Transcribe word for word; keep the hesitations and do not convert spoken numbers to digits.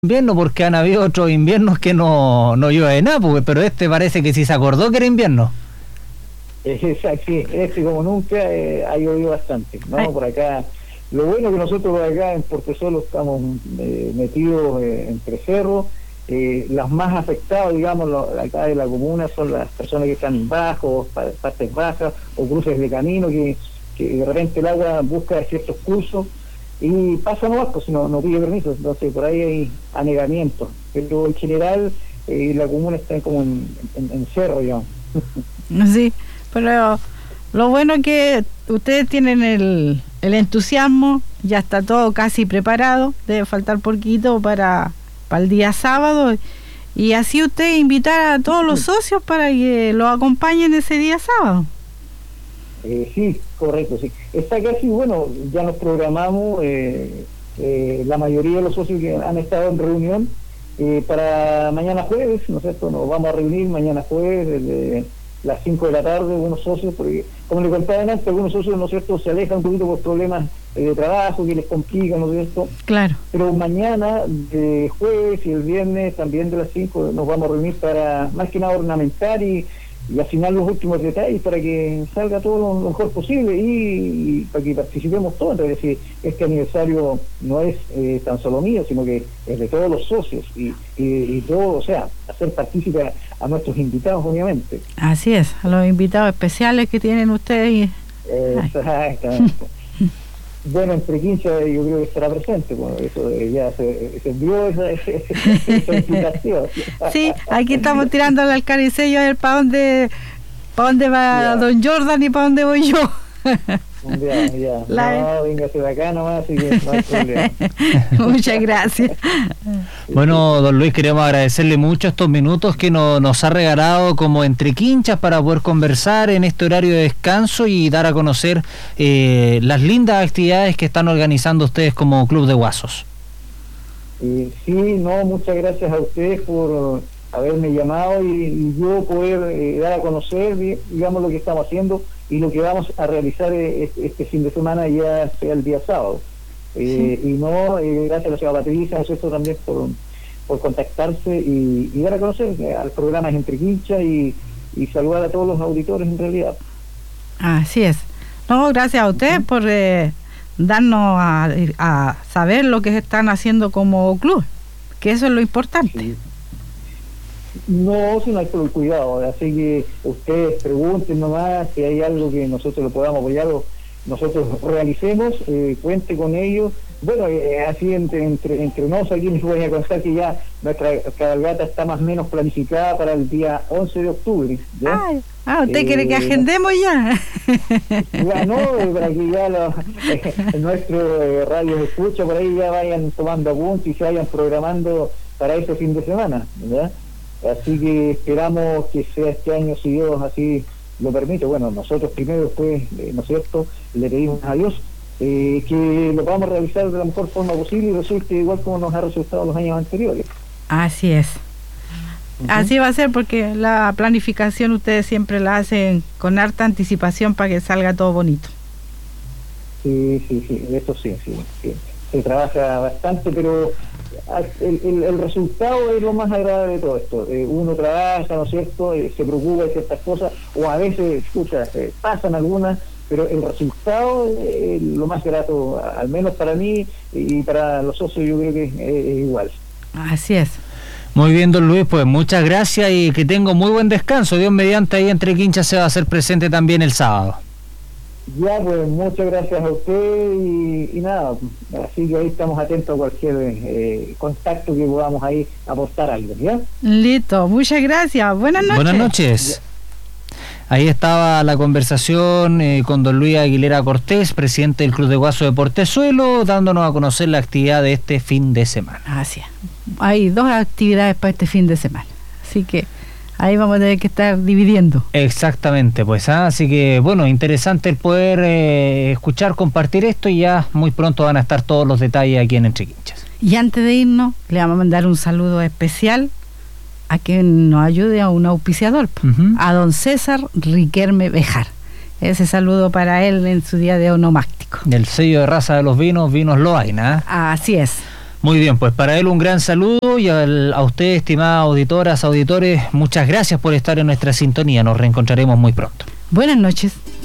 invierno, porque han habido otros inviernos que no, no llueve nada, pues, pero este parece que sí se acordó que era invierno. Exacto, sí, este como nunca eh, ha llovido bastante, ¿no? Ay. Por acá, lo bueno que nosotros por acá en Portezuelo estamos eh, metidos eh, entre cerros, eh, las más afectadas, digamos, lo, acá de la comuna son las personas que están bajos, partes bajas o cruces de camino, que, que de repente el agua busca ciertos cursos y pasa no vasco, si no, no pide permiso, entonces por ahí hay anegamiento, pero en general eh, la comuna está como en, en, en cerro, digamos. Sí, pero lo bueno es que ustedes tienen el, el entusiasmo, ya está todo casi preparado, debe faltar poquito para, para el día sábado, y así usted invitar a todos los socios para que lo acompañen ese día sábado. Eh, sí, correcto, sí. Está casi, bueno, ya nos programamos, eh, eh, la mayoría de los socios que han estado en reunión, eh, para mañana jueves, ¿no es cierto? Nos vamos a reunir mañana jueves desde las cinco de la tarde, unos socios, porque como le contaba antes, algunos socios, ¿no es cierto?, se alejan un poquito por problemas eh, de trabajo que les complican, ¿no es cierto? Claro. Pero mañana, de jueves y el viernes, también de las cinco, nos vamos a reunir para, más que nada, ornamentar y y afinar los últimos detalles para que salga todo lo mejor posible y, y para que participemos todos. Es decir, este aniversario no es eh, tan solo mío, sino que es de todos los socios y, y, y todo, o sea, hacer partícipe a, a nuestros invitados, obviamente. Así es, a los invitados especiales que tienen ustedes. Eh, exactamente. Bueno, entre quince yo creo que estará presente, bueno, eso ya se, se envió esa, esa, esa invitación. Sí, aquí estamos tirando al caricello a ver para dónde, para dónde va yeah. Don Jordan y para dónde voy yo. Ya, ya. La... No, véngase de acá nomás, así que no hay problema. Muchas gracias. Bueno, don Luis, queremos agradecerle mucho estos minutos que no, nos ha regalado como entre quinchas para poder conversar en este horario de descanso y dar a conocer eh, las lindas actividades que están organizando ustedes como Club de Guasos. Eh, sí, no, muchas gracias a ustedes por haberme llamado y, y yo poder eh, dar a conocer, digamos, lo que estamos haciendo y lo que vamos a realizar este, este fin de semana, ya sea el día sábado. Eh, sí. Y no, eh, gracias a la señora Patricia, ¿no es cierto?, también por, por contactarse y, y dar a conocer eh, al programa Entre Quinchas y, y saludar a todos los auditores en realidad. Así es. No, gracias a ustedes uh-huh. por eh, darnos a, a saber lo que están haciendo como club, que eso es lo importante. Sí. No, si no hay por el cuidado, así que ustedes pregunten nomás si hay algo que nosotros lo podamos apoyar o nosotros realicemos, eh, cuente con ellos. Bueno, eh, así entre, entre, entre nosotros aquí les voy a contar que ya nuestra cabalgata está más o menos planificada para el día once de octubre. ¿Ya? Ay, ah, ¿usted eh, quiere que agendemos ya? Ya no, para que ya los, eh, nuestro eh, radio de escucha por ahí ya vayan tomando apuntes y se vayan programando para ese fin de semana, ¿verdad? Así que esperamos que sea este año, si Dios así lo permite. Bueno, nosotros primero, después, eh, ¿no es cierto?, le pedimos a Dios eh, que lo podamos realizar de la mejor forma posible y resulte igual como nos ha resultado los años anteriores. Así es. Uh-huh. Así va a ser, porque la planificación ustedes siempre la hacen con harta anticipación para que salga todo bonito. Sí, sí, sí, eso sí, sí, sí. Se trabaja bastante, pero el, el, el resultado es lo más agradable de todo esto. Eh, uno trabaja, ¿no es cierto?, eh, se preocupa de ciertas cosas, o a veces, escucha, eh, pasan algunas, pero el resultado es eh, lo más grato, al menos para mí y para los socios yo creo que es, es igual. Así es. Muy bien, don Luis, pues muchas gracias y que tenga muy buen descanso. Dios mediante, ahí Entre Quinchas se va a hacer presente también el sábado. Ya, pues muchas gracias a usted y, y nada, así que ahí estamos atentos a cualquier eh, contacto que podamos ahí aportar algo, ¿ya? Listo, muchas gracias, buenas noches. Buenas noches. Ahí estaba la conversación eh, con don Luis Aguilera Cortés, presidente del Club de Guasos de Portezuelo, dándonos a conocer la actividad de este fin de semana. Así es, hay dos actividades para este fin de semana, así que ahí vamos a tener que estar dividiendo. Exactamente, pues, ¿ah? Así que, bueno, interesante el poder eh, escuchar, compartir esto y ya muy pronto van a estar todos los detalles aquí en Entre Quinchas. Y antes de irnos, le vamos a mandar un saludo especial a quien nos ayude, a un auspiciador, uh-huh. a don César Riquelme Bejar. Ese saludo para él en su día de onomástico. Del sello de raza de los vinos, Vinos Loaina. Así es. Muy bien, pues para él un gran saludo y al, a ustedes, estimadas auditoras, auditores, muchas gracias por estar en nuestra sintonía. Nos reencontraremos muy pronto. Buenas noches.